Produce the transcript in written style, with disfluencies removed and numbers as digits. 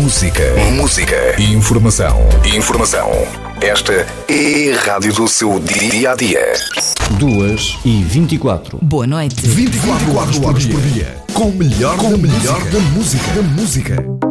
Música. Informação. Esta é a rádio do seu dia-a-dia. 2h24. Boa noite. 24 horas por dia. Com o melhor da música.